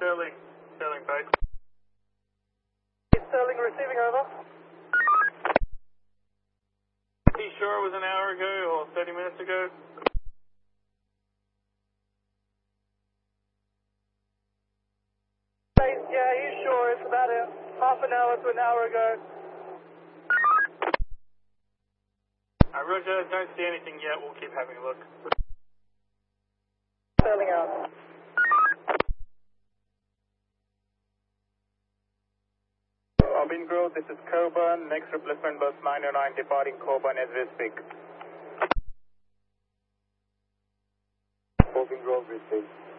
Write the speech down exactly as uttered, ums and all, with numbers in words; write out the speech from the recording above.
Sterling. Sterling base. Sterling receiving over. Are you sure it was an hour ago or thirty minutes ago? Yeah, he's sure. It's about a half an hour to an hour ago. Uh, Roger, don't see anything yet. We'll keep having a look. Sterling out. Robin Grove, this is Coburn. Next replacement bus nine oh nine departing Coburn as we speak. Robin Grove, receive.